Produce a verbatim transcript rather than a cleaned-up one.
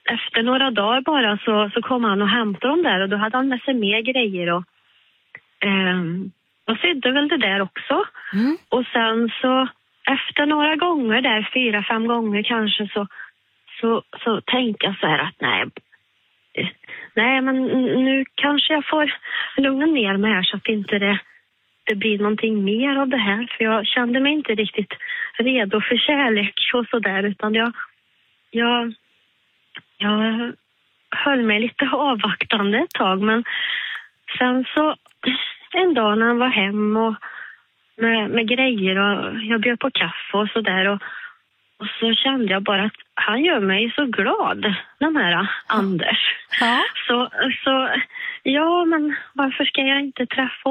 efter några dagar bara så, så kom han och hämtade dem där och då hade han med sig mer grejer och eh, och sydde väl det där också. Mm. Och sen så efter några gånger där, fyra, fem gånger kanske så, så, så tänkte jag så här att nej, nej men nu kanske jag får lugna ner mig här så att inte det, det blir någonting mer av det här. För jag kände mig inte riktigt redo för kärlek och sådär utan jag, jag, jag höll mig lite avvaktande ett tag. Men sen så en dag när han var hem och med, med grejer och jag bjöd på kaffe och sådär och, och så kände jag bara att han gör mig så glad, den här Anders. Ja. Så, så ja, men varför ska jag inte träffa